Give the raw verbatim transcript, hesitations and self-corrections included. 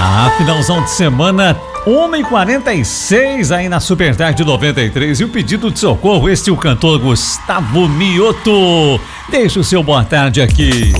Ah, finalzão de semana, uma e quarenta e seis aí na Super Tarde noventa e três. E o pedido de socorro, este é o cantor Gustavo Mioto. Deixa o seu boa tarde aqui.